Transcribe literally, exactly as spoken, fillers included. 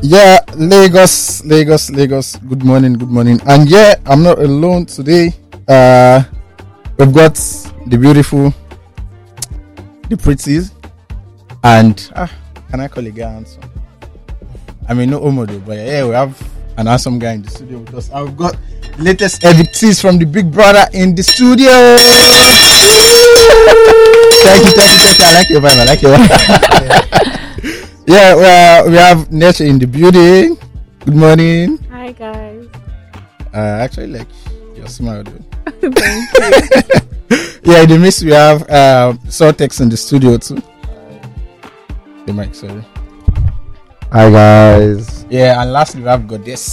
Yeah, Lagos, Lagos, Lagos. Good morning, good morning. And yeah, I'm not alone today. Uh, we've got the beautiful, the pretties, and ah, can I call a guy handsome? I mean, no homo though, but yeah, we have an handsome guy in the studio with us. I've got the latest evictees from the Big Brother in the studio. Thank you, thank you, thank you. I like your vibe. I like your vibe. Yeah, well, we have Nature in the building. Good morning. Hi guys. Uh, actually, like your smile, dude. Thank you. Yeah, in the midst we have uh, Sortex in the studio too. The mic, sorry. Hi guys. Yeah, and lastly we have Goddess